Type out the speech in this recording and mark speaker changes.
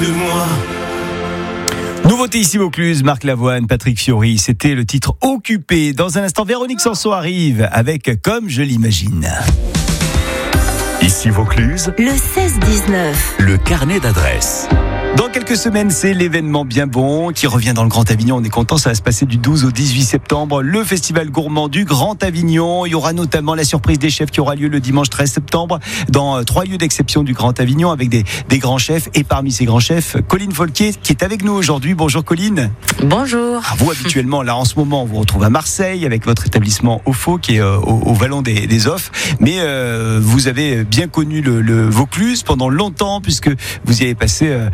Speaker 1: de moi.
Speaker 2: Nouveauté ici Vaucluse, Marc Lavoine, Patrick Fiori, c'était le titre Occupé. Dans un instant, Véronique Sanson arrive avec Comme je l'imagine.
Speaker 3: Ici Vaucluse,
Speaker 4: Le 16-19.
Speaker 3: le carnet d'adresses.
Speaker 2: Dans quelques semaines, c'est l'événement bien bon qui revient dans le Grand Avignon. On est content, ça va se passer du 12 au 18 septembre. Le festival gourmand du Grand Avignon. Il y aura notamment la surprise des chefs qui aura lieu le dimanche 13 septembre dans 3 lieux d'exception du Grand Avignon avec des grands chefs. Et parmi ces grands chefs, Colline Folquier qui est avec nous aujourd'hui. Bonjour Colline.
Speaker 4: Bonjour.
Speaker 2: Vous habituellement, là en ce moment, on vous retrouve à Marseille avec votre établissement OFO qui est au Vallon des Offres. Mais vous avez bien connu le Vaucluse pendant longtemps puisque vous y avez passé